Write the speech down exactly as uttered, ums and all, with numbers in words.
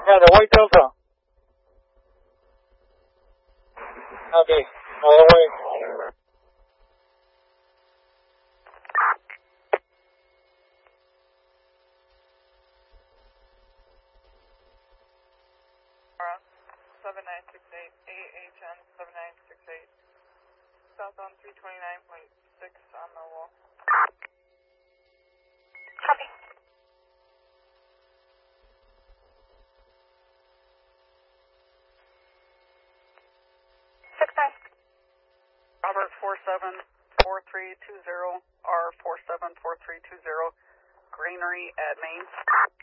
Commander, White Delta. Copy. On the way. seven nine six eight, A H N seven nine six eight. Southbound three twenty-nine point six on the wall. Copy. six nine. Robert four seven four three two zero, R four seven four three two zero, Greenery at Main.